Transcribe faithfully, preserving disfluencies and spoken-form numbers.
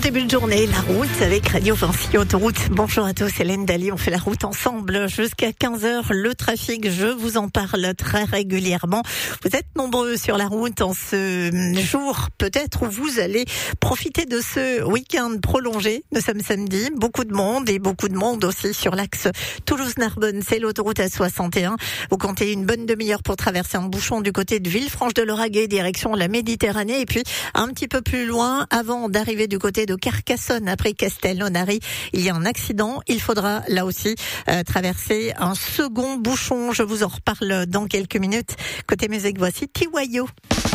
début de journée, la route avec Radio Vinci Autoroute. Bonjour à tous, Hélène Daly, on fait la route ensemble jusqu'à quinze heures. Le trafic, je vous en parle très régulièrement. Vous êtes nombreux sur la route en ce jour, peut-être où vous allez profiter de ce week-end prolongé. Nous sommes samedi, beaucoup de monde et beaucoup de monde aussi sur l'axe Toulouse-Narbonne. C'est l'autoroute A soixante et un. Vous comptez une bonne demi-heure pour traverser un bouchon du côté de Villefranche-de-Lauragais, direction la Méditerranée. Et puis un petit peu plus loin, avant d'arriver du côté de Carcassonne, après Castelnaudary, il y a un accident. Il faudra là aussi euh, traverser un second bouchon. Je vous en reparle dans quelques minutes. Côté musique, voici Tiwayo.